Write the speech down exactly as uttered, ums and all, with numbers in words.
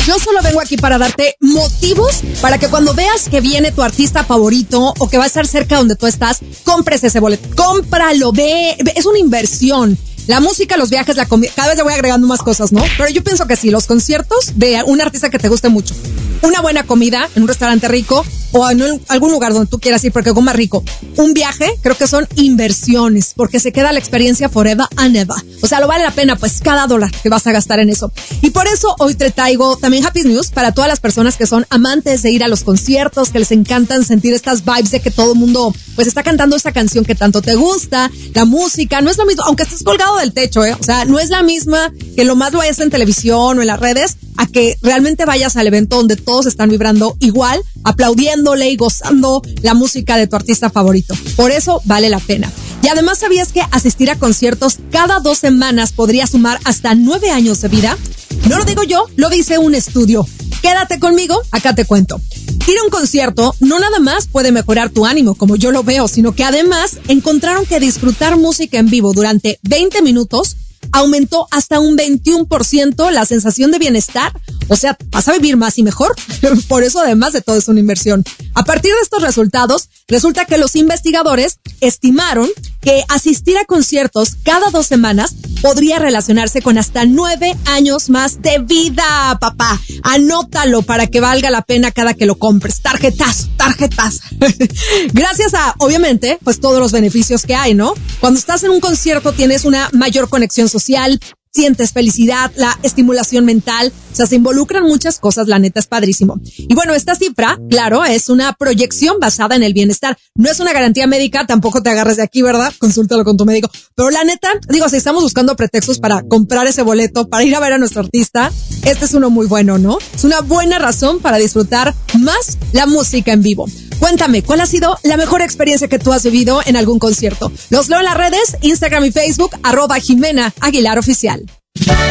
yo solo vengo aquí para darte motivos para que cuando veas que viene tu artista favorito o que va a estar cerca donde tú estás, compres ese boleto. Cómpralo, ve, ve, es una inversión. La música, los viajes, la comida, cada vez le voy agregando más cosas, ¿no? Pero yo pienso que sí, los conciertos de un artista que te guste mucho, una buena comida en un restaurante rico o en algún lugar donde tú quieras ir porque coma rico, un viaje, creo que son inversiones porque se queda la experiencia forever and ever. O sea, lo vale la pena pues cada dólar que vas a gastar en eso. Y por eso hoy te traigo también Happy News para todas las personas que son amantes de ir a los conciertos, que les encantan sentir estas vibes de que todo el mundo pues está cantando esa canción que tanto te gusta, la música, no es lo mismo, aunque estés colgado del techo, ¿eh? O sea, no es la misma que lo más lo vayas en televisión o en las redes a que realmente vayas al evento donde todos están vibrando igual, aplaudiéndole y gozando la música de tu artista favorito. Por eso vale la pena. Y además, ¿sabías que asistir a conciertos cada dos semanas podría sumar hasta nueve años de vida? No lo digo yo, lo dice un estudio. Quédate conmigo, acá te cuento. Ir a un concierto no nada más puede mejorar tu ánimo, como yo lo veo, sino que además encontraron que disfrutar música en vivo durante veinte minutos aumentó hasta un veintiuno por ciento la sensación de bienestar. O sea, vas a vivir más y mejor. Por eso, además de todo, es una inversión. A partir de estos resultados, resulta que los investigadores estimaron que asistir a conciertos cada dos semanas podría relacionarse con hasta nueve años más de vida, papá. Anótalo para que valga la pena cada que lo compres. Tarjetazo, tarjetazo. Gracias a, obviamente, pues todos los beneficios que hay, ¿no? Cuando estás en un concierto tienes una mayor conexión social, sientes felicidad, la estimulación mental, o sea, se involucran muchas cosas, la neta es padrísimo. Y bueno, esta cifra, claro, es una proyección basada en el bienestar, no es una garantía médica, tampoco te agarres de aquí, ¿verdad? Consúltalo con tu médico, pero la neta, digo, si estamos buscando pretextos para comprar ese boleto, para ir a ver a nuestro artista, este es uno muy bueno, ¿no? Es una buena razón para disfrutar más la música en vivo. Cuéntame, ¿cuál ha sido la mejor experiencia que tú has vivido en algún concierto? Los leo en las redes, Instagram y Facebook, arroba Jimena Aguilar Oficial.